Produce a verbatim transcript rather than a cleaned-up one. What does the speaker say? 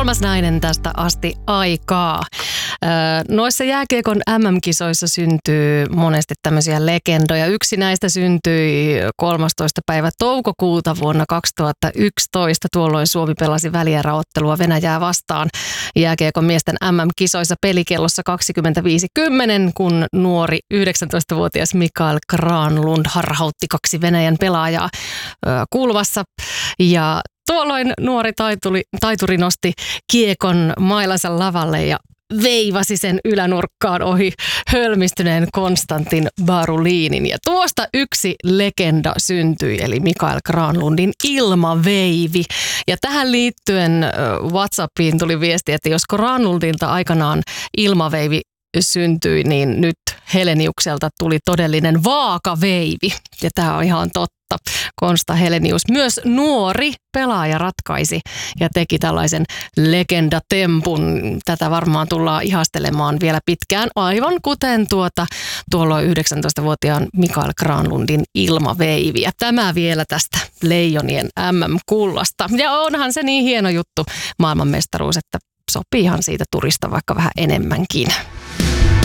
kolmas nainen tästä asti aikaa. Noissa jääkiekon äm äm-kisoissa syntyy monesti tämmöisiä legendoja. Yksi näistä syntyi kolmastoista päivä toukokuuta vuonna kaksituhattayksitoista. Tuolloin Suomi pelasi välieräottelua Venäjää vastaan jääkiekon miesten äm äm-kisoissa pelikellossa kaksikymmentäviisi kymmenen, kun nuori yhdeksäntoistavuotias Mikael Granlund harhautti kaksi Venäjän pelaajaa kulmassa. Ja tuolloin nuori taituri, taituri nosti kiekon mailansa lavalle ja veivasi sen ylänurkkaan ohi hölmistyneen Konstantin Barulinin. Ja tuosta yksi legenda syntyi, eli Mikael Granlundin ilmaveivi. Ja tähän liittyen WhatsAppiin tuli viesti, että jos Granlundilta aikanaan ilmaveivi syntyi, niin nyt Heleniukselta tuli todellinen vaakaveivi. Ja tämä on ihan totta. Konsta Helenius, myös nuori pelaaja, ratkaisi ja teki tällaisen legendatempun. Tätä varmaan tullaan ihastelemaan vielä pitkään, aivan kuten tuota tuolloin yhdeksäntoistavuotiaan Mikael Granlundin ilmaveivi. Ja tämä vielä tästä Leijonien äm äm-kullasta. Ja onhan se niin hieno juttu, maailmanmestaruus, että sopiihan siitä turista vaikka vähän enemmänkin.